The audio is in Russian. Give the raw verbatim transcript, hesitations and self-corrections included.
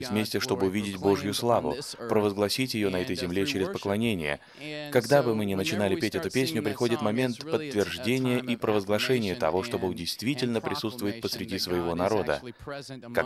вместе, чтобы увидеть Божью славу, провозгласить ее на этой земле через поклонение. Когда бы мы ни начинали петь эту песню, приходит момент подтверждения и провозглашения того, что Бог действительно присутствует посреди своего народа.